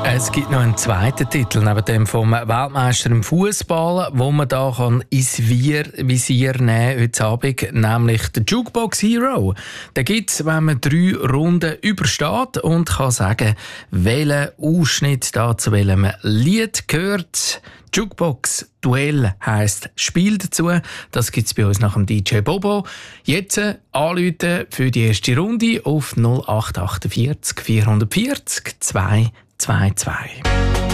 Es gibt noch einen zweiten Titel, neben dem vom Weltmeister im Fußball, wo man da ins Visier nehmen heute Abend, nämlich der Jukebox Hero. Den gibt es, wenn man 3 Runden übersteht und kann sagen, welchen Ausschnitt da zu welchem Lied gehört. Jukebox Duell heisst Spiel dazu. Das gibt es bei uns nach dem DJ Bobo. Jetzt anrufen für die erste Runde auf 0848 440 222.